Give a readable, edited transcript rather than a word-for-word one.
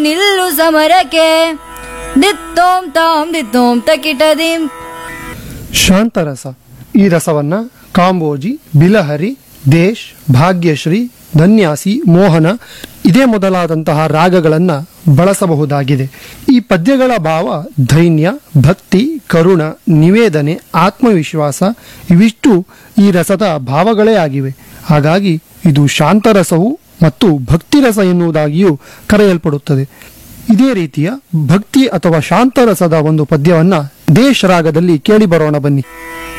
ನಿಲ್ಲು ಸಮರಕ್ಕೆ ದಿತ್ತೋಂ ತಾಂ ದಿತ್ತೋಂ ತಕಿಟದಿಂ. ಶಾಂತರಸ. ಈ ರಸವನ್ನ ಕಾಂಬೋಜಿ, ಬಿಲಹರಿ, ದೇಶ್, ಭಾಗ್ಯಶ್ರೀ, ಧನ್ಯಾಸಿ, ಮೋಹನ ಇದೇ ಮೊದಲಾದಂತಹ ರಾಗಗಳನ್ನ ಬಳಸಬಹುದಾಗಿದೆ. ಈ ಪದ್ಯಗಳ ಭಾವ ಧೈನ್ಯ, ಭಕ್ತಿ, ಕರುಣ, ನಿವೇದನೆ, ಆತ್ಮವಿಶ್ವಾಸ ಇವಿಷ್ಟು ಈ ರಸದ ಭಾವಗಳೇ ಆಗಿವೆ. ಹಾಗಾಗಿ ಇದು ಶಾಂತರಸವು ಮತ್ತು ಭಕ್ತಿರಸ ಎನ್ನುವುದಾಗಿಯೂ ಕರೆಯಲ್ಪಡುತ್ತದೆ. ಇದೇ ರೀತಿಯ ಭಕ್ತಿ ಅಥವಾ ಶಾಂತರಸದ ಒಂದು ಪದ್ಯವನ್ನ ದೇಶ್ ರಾಗದಲ್ಲಿ ಕೇಳಿ ಬರೋಣ ಬನ್ನಿ.